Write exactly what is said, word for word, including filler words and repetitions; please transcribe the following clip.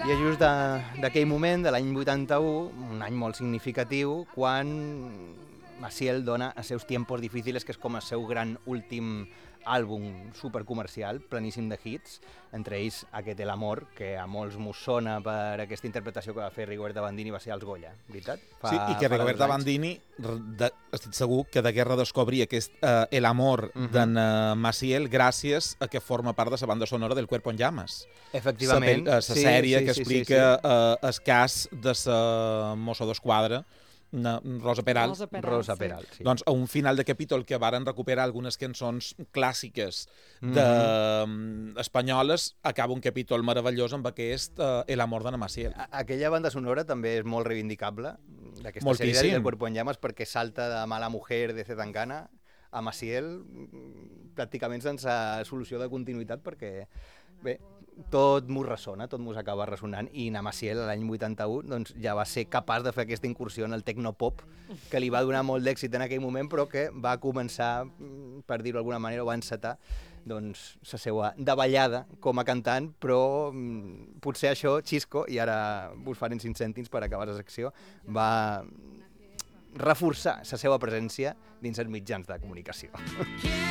I és just d'aquell moment, de l'any vuitanta-u, un any molt significatiu, quan Maciel dona els seus tiempos difíciles, que és com el seu gran últim àlbum supercomercial, pleníssim de hits, entre ells aquest El Amor, que a molts mos sona per aquesta interpretació que va fer Rigoberta Bandini, va ser als Goya, veritat? Fa, sí, i que Rigoberta Bandini, de, estic segur que degué redescobrir aquest uh, El Amor uh -huh. d'en uh, Maciel gràcies a que forma part de la banda sonora del Cuerpo en Llamas. Efectivament. La sí, sèrie sí, que sí, explica sí, sí. Uh, el cas de la mosso d'esquadra, Rosa Peral. Rosa Peral, Rosa sí. Peral, sí. Doncs a un final de capítol que varen recuperar algunes cançons clàssiques de, mm-hmm. uh, espanyoles, acaba un capítol meravellós amb aquest uh, El Amor d'Anna Maciel. Aquella banda sonora també és molt reivindicable d'aquesta Moltíssim. sèrie del Cuerpo en Llamas, perquè salta de Mala Mujer de Zetangana a Maciel pràcticament sense solució de continuïtat, perquè bé, tot m'ho ressona, tot m'ho acaba ressonant, i na Maciel l'any vuitanta-u doncs, ja va ser capaç de fer aquesta incursió en el tecnopop, que li va donar molt d'èxit en aquell moment, però que va començar, per dir-ho d'alguna manera, o va encetar doncs, la seva davallada com a cantant, però potser això, Xisco, i ara vos farem cinc cèntims per acabar la secció, va reforçar la seva presència dins els mitjans de comunicació.